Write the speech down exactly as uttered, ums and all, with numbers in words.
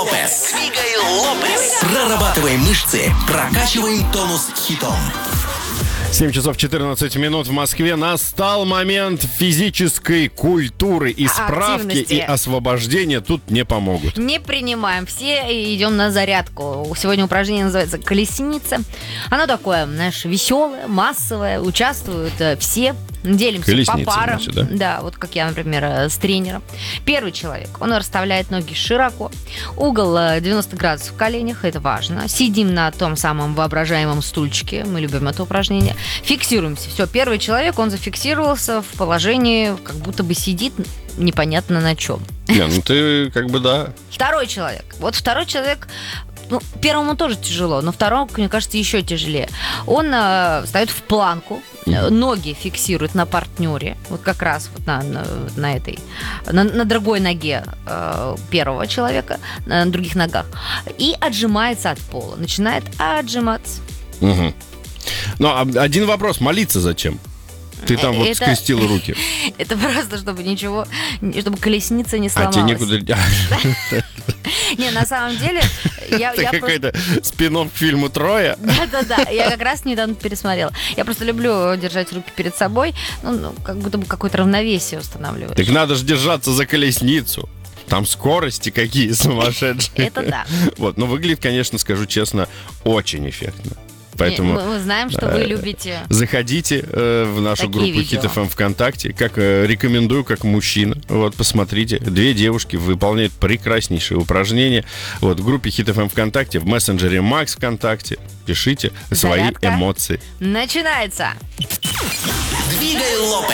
Лопес. Двигай Лопес. Прорабатываем мышцы, прокачиваем тонус хитом. семь часов четырнадцать минут в Москве. Настал момент физической культуры. И справки, Активности. и освобождения тут не помогут. Не принимаем. Все идем на зарядку. Сегодня упражнение называется «Колесница». Оно такое, знаешь, веселое, массовое. Участвуют э, все. Делимся Колесница, по парам. значит, да? Да, вот как я, например, э, с тренером. Первый человек, он расставляет ноги широко. Угол э, девяносто градусов в коленях, это важно. Сидим на том самом воображаемом стульчике. Мы любим это упражнение. Фиксируемся. Все, первый человек, он зафиксировался в положении, как будто бы сидит непонятно на чем. Не, ну ты как бы да. Второй человек. Вот второй человек, ну, первому тоже тяжело, но второму, мне кажется, еще тяжелее. Он э, встает в планку, э, ноги фиксирует на партнере, вот как раз вот на, на, на этой, на, на другой ноге э, первого человека, на других ногах, и отжимается от пола, начинает отжиматься. Угу. Но а, один вопрос, молиться зачем? Ты там вот Это- скрестила руки. Это просто, чтобы ничего, чтобы колесница не А сломалась. тебе некуда... Не, на самом деле, я, Это я просто... какой-то спин-офф к фильму «Троя». Да-да-да, я как раз недавно пересмотрела. Я просто люблю держать руки перед собой, ну, ну, как будто бы какое-то равновесие устанавливаешь. Так надо же держаться за колесницу. Там скорости какие сумасшедшие. Это да. Вот, но выглядит, конечно, скажу честно, очень эффектно. Поэтому Мы, мы знаем, что вы э, любите. заходите э, в нашу Такие группу видео. Hit эф эм ВКонтакте. Как э, рекомендую, как мужчина. Вот, посмотрите. Две девушки выполняют прекраснейшие упражнения. Вот, в группе Hit эф эм ВКонтакте, в мессенджере Макс ВКонтакте. Пишите свои Зарядка. эмоции. Начинается. Двигай Лопес.